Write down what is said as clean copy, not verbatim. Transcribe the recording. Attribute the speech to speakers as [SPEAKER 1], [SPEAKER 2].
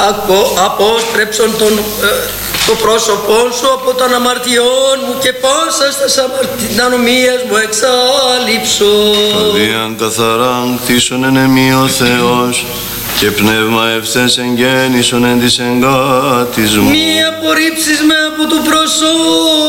[SPEAKER 1] απόστρεψον το πρόσωπό σου από των αμαρτιών μου και πόσας τας αμαρτινανομίας μου εξάλληψον.
[SPEAKER 2] Καρδίαν καθαράν κτίσον εν εμεί ο Θεός και πνεύμα ευθές εγγέννησον εν της εγκάτης μου.
[SPEAKER 1] Μη απορρίψεις με από του προσώπου